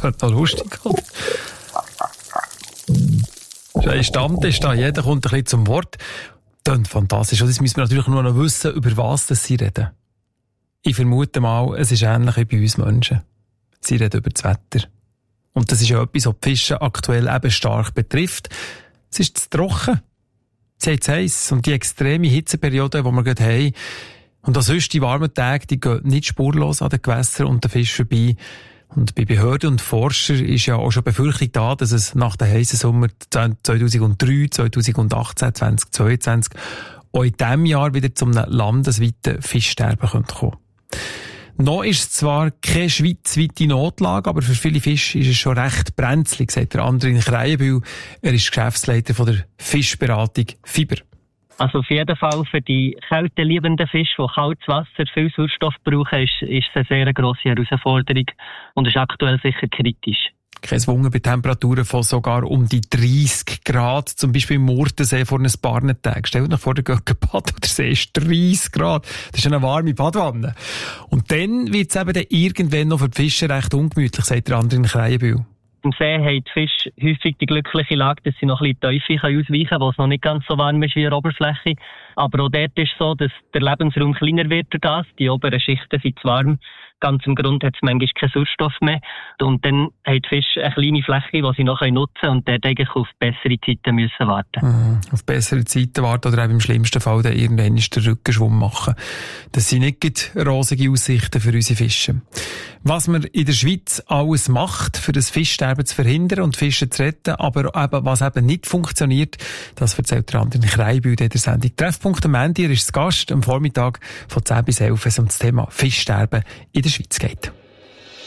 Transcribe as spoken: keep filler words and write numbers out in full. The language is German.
Das ist noch lustig, oder? Das ist ein Stammtisch da, jeder kommt ein bisschen zum Wort. Klingt fantastisch. Und jetzt müssen wir natürlich nur noch wissen, über was das sie reden. Ich vermute mal, es ist ähnlich wie bei uns Menschen. Sie reden über das Wetter. Und das ist ja etwas, was die Fische aktuell eben stark betrifft. Es ist zu trocken. Sie haben zu heiss. Und die extreme Hitzeperiode, die wir gerade haben, und auch sonst die warmen Tage, die gehen nicht spurlos an den Gewässern und den Fischen vorbei. Und bei Behörden und Forschern ist ja auch schon Befürchtung da, dass es nach den heissen Sommer zweitausenddrei, zweitausendachtzehn, zweitausendzweiundzwanzig auch in diesem Jahr wieder zum landesweiten Fischsterben kommen könnte. Noch ist es zwar keine schweizweite Notlage, aber für viele Fische ist es schon recht brenzlig, sagt der Andrin Kreienbühl. Er ist Geschäftsleiter von der Fischberatung Fiber. Also auf jeden Fall für die kälteliebenden Fische, die kaltes Wasser, viel Sauerstoff brauchen, ist, ist es eine sehr grosse Herausforderung und ist aktuell sicher kritisch. Kein Wunder bei Temperaturen von sogar um die dreissig Grad, zum Beispiel im Murtensee vor ein paar Tagen. Stell dir vor, der Göckenbad oder See ist dreissig Grad. Das ist eine warme Badwanne. Und dann wird es eben dann irgendwann noch für die Fische recht ungemütlich, sagt der andere in Kreienbühl. Im See haben die Fische häufig die glückliche Lage, dass sie noch ein bisschen tiefer ausweichen können, wo es noch nicht ganz so warm ist wie an der Oberfläche. Aber auch dort ist es so, dass der Lebensraum kleiner wird durch das. Die oberen Schichten sind zu warm. Ganz im Grund hat es manchmal keinen Sauerstoff mehr. Und dann haben die Fische eine kleine Fläche, die sie noch nutzen können und dort eigentlich auf bessere Zeiten müssen warten. Mhm, auf bessere Zeiten warten oder eben im schlimmsten Fall dann irgendwann den Rückenschwumm machen. Das sind nicht rosige Aussichten für unsere Fische. Was man in der Schweiz alles macht, für das Fischsterben zu verhindern und Fische zu retten, aber eben, was eben nicht funktioniert, das erzählt der andere Kreienbühl in der Sendung Treffpunkt am Ende. Er ist das Gast am Vormittag von zehn bis elf, wenn es um das Thema Fischsterben in der Schweiz geht.